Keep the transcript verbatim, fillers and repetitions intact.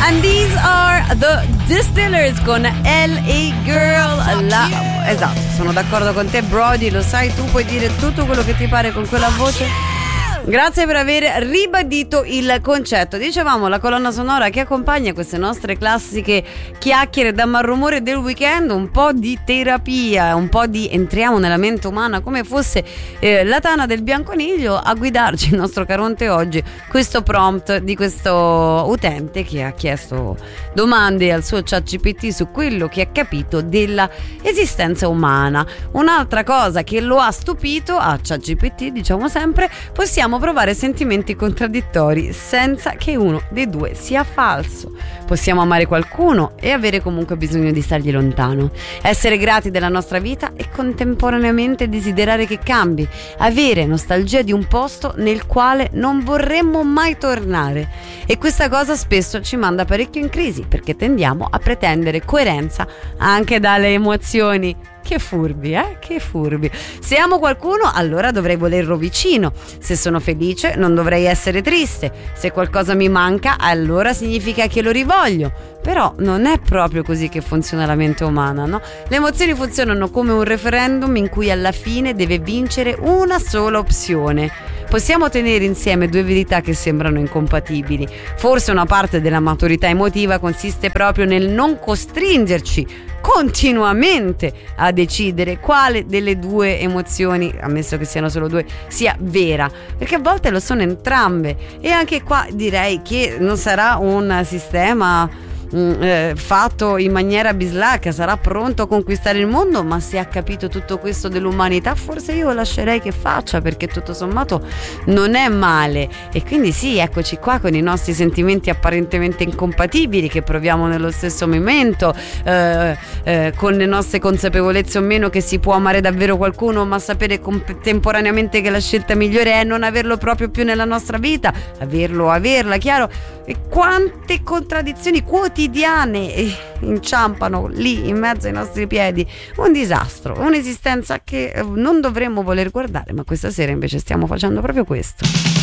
And these are the Distillers con L A Girl. La... Esatto, sono d'accordo con te, Brody, lo sai, tu puoi dire tutto quello che ti pare con quella voce. Grazie per aver ribadito il concetto. Dicevamo, la colonna sonora che accompagna queste nostre classiche chiacchiere da malumore del weekend, un po' di terapia, un po' di entriamo nella mente umana come fosse eh, la tana del bianconiglio. A guidarci il nostro Caronte oggi, questo prompt di questo utente che ha chiesto domande al suo ChatGPT su quello che ha capito della esistenza umana. Un'altra cosa che lo ha stupito a ChatGPT, diciamo sempre, possiamo provare sentimenti contraddittori senza che uno dei due sia falso. Possiamo amare qualcuno e avere comunque bisogno di stargli lontano, essere grati della nostra vita e contemporaneamente desiderare che cambi, avere nostalgia di un posto nel quale non vorremmo mai tornare. E questa cosa spesso ci manda parecchio in crisi, perché tendiamo a pretendere coerenza anche dalle emozioni. Che furbi, eh? Che furbi. Se amo qualcuno, allora dovrei volerlo vicino. Se sono felice, non dovrei essere triste. Se qualcosa mi manca, allora significa che lo rivoglio. Però non è proprio così che funziona la mente umana, no? Le emozioni funzionano come un referendum in cui alla fine deve vincere una sola opzione. Possiamo tenere insieme due verità che sembrano incompatibili. Forse una parte della maturità emotiva consiste proprio nel non costringerci continuamente a decidere quale delle due emozioni, ammesso che siano solo due, sia vera, perché a volte lo sono entrambe. E anche qua direi che non sarà un sistema Eh, fatto in maniera bislacca, sarà pronto a conquistare il mondo, ma se ha capito tutto questo dell'umanità, forse io lascerei che faccia, perché tutto sommato non è male. E quindi sì, eccoci qua con i nostri sentimenti apparentemente incompatibili che proviamo nello stesso momento, eh, eh, con le nostre consapevolezze o meno che si può amare davvero qualcuno, ma sapere contemporaneamente che la scelta migliore è non averlo proprio più nella nostra vita, averlo o averla, chiaro? E quante contraddizioni quotidiane inciampano lì in mezzo ai nostri piedi. Un disastro, un'esistenza che non dovremmo voler guardare, ma questa sera invece stiamo facendo proprio questo.